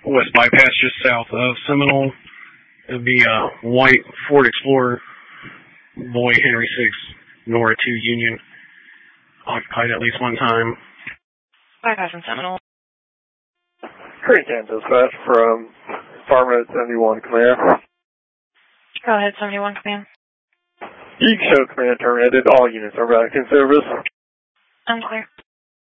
West Bypass, just south of Seminole. It'll be a white Ford Explorer, boy Henry 6, Nora 2 Union, occupied at least one time. Bypass in Seminole. Curry Kansas, dispatch from Farmers 71, command. Go ahead, 71, command. Geek Show command terminated. All units are back in service. I'm clear.